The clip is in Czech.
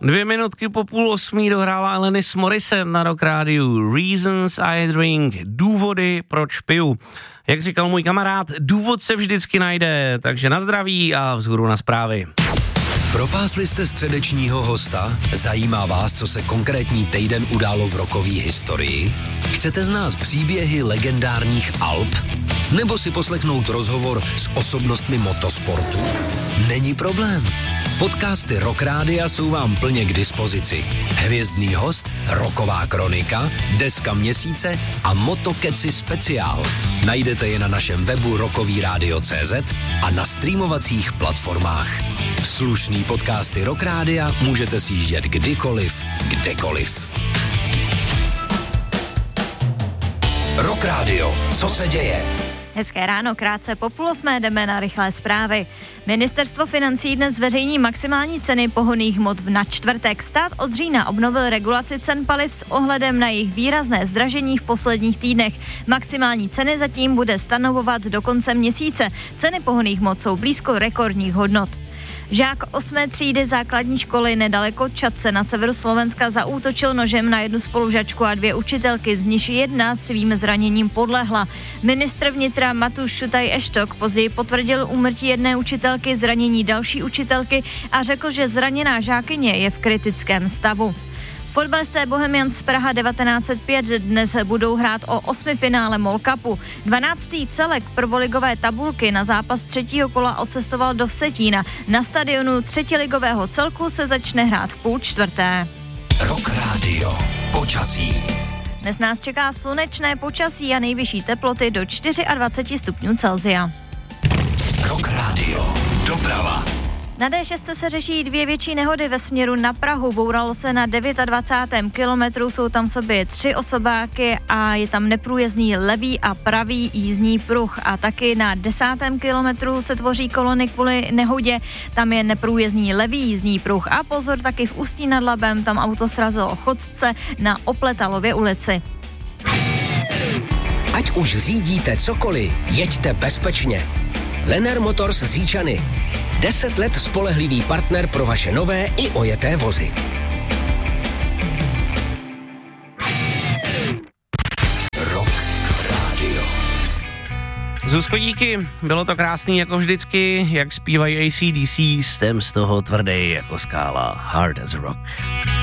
2 minutky po 7:30 dohrála Alanis Morissette na Rock Rádiu. Reasons I Drink, důvody, proč piju. Jak říkal můj kamarád, důvod se vždycky najde, takže na zdraví a vzhůru na zprávy. Propásli jste středečního hosta? Zajímá vás, co se konkrétní týden událo v rockové historii? Chcete znát příběhy legendárních Alp? Nebo si poslechnout rozhovor s osobnostmi motosportu? Není problém. Podcasty Rock Rádia jsou vám plně k dispozici. Hvězdný host, rocková kronika, deska měsíce a Motokeci speciál. Najdete je na našem webu rockovyradio.cz a na streamovacích platformách. Slušný podcasty Rock Rádia můžete sjíždět kdykoliv, kdekoliv. Rock Radio, co se děje? Hezké ráno, krátce po 7:30 jdeme na rychlé zprávy. Ministerstvo financí dnes zveřejní maximální ceny pohonných hmot na čtvrtek. Stát od října obnovil regulaci cen paliv s ohledem na jejich výrazné zdražení v posledních týdnech. Maximální ceny zatím bude stanovovat do konce měsíce. Ceny pohonných hmot jsou blízko rekordních hodnot. Žák 8. třídy základní školy nedaleko Čadce na severu Slovenska zaútočil nožem na jednu spolužačku a 2 učitelky, z nichž jedna svým zraněním podlehla. Ministr vnitra Matúš Šutaj Eštok později potvrdil úmrtí jedné učitelky, zranění další učitelky a řekl, že zraněná žákyně je v kritickém stavu. Fotbalisté Bohemians Praha 1905 dnes budou hrát o 8. finále MOL Cupu. 12. celek prvoligové tabulky na zápas 3. kola odcestoval do Vsetína. Na stadionu 3. ligového celku se začne hrát v 3:30. Rock Radio. Počasí. Dnes nás čeká slunečné počasí a nejvyšší teploty do 24 stupňů Celsia. Rock Radio. Doprava. Na D6 se řeší 2 větší nehody ve směru na Prahu. Bouralo se na 29. kilometru, jsou tam v sobě 3 osobáky a je tam neprůjezdný levý a pravý jízdní pruh. A taky na 10. kilometru se tvoří kolony kvůli nehodě, tam je neprůjezdný levý jízdní pruh. A pozor, taky v Ústí nad Labem, tam auto srazilo chodce na Opletalově ulici. Ať už řídíte cokoliv, jeďte bezpečně. Lennar Motors z Říčany. 10 let spolehlivý partner pro vaše nové i ojeté vozy. Rock Radio. Zuzko, díky, bylo to krásný jako vždycky, jak zpívají AC/DC, jsem z toho tvrdý jako skála, hard as rock.